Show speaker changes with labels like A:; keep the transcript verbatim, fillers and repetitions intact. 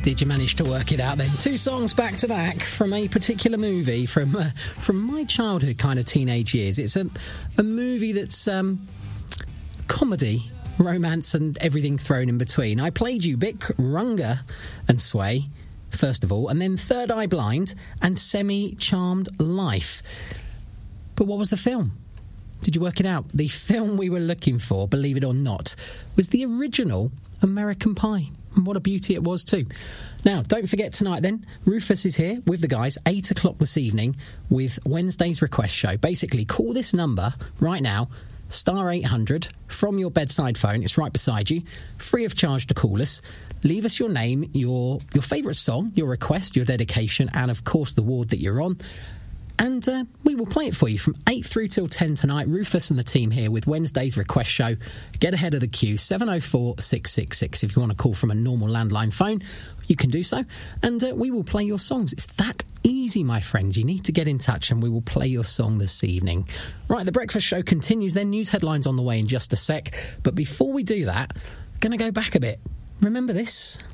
A: Did you manage to work it out then? Two songs back to back from a particular movie from uh, from my childhood kind of teenage years. It's a, a movie that's um, comedy, romance and everything thrown in between. I played you Bic, Runga and Sway, first of all, and then Third Eye Blind and Semi-Charmed Life. But what was the film? Did you work it out? The film we were looking for, believe it or not, was the original American Pie. And what a beauty it was too. Now, don't forget tonight then, Rufus is here with the guys, eight o'clock this evening, with Wednesday's Request Show. Basically, call this number right now, star eight hundred, from your bedside phone. It's right beside you, free of charge to call us. Leave us your name, your your favourite song, your request, your dedication, and of course the ward that you're on. And uh, we will play it for you from eight through till ten tonight. Rufus and the team here with Wednesday's Request Show. Get ahead of the queue, seven oh four, six six six. If you want to call from a normal landline phone, you can do so. And uh, we will play your songs. It's that easy, my friends. You need to get in touch and we will play your song this evening. Right, the breakfast show continues then. News headlines on the way in just a sec. But before we do that, going to go back a bit. Remember this?